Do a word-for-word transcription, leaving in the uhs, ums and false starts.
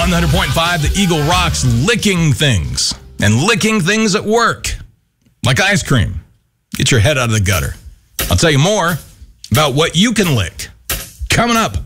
one hundred point five, the Eagle rocks licking things and licking things at work, like ice cream. Get your head out of the gutter. I'll tell you more about what you can lick coming up.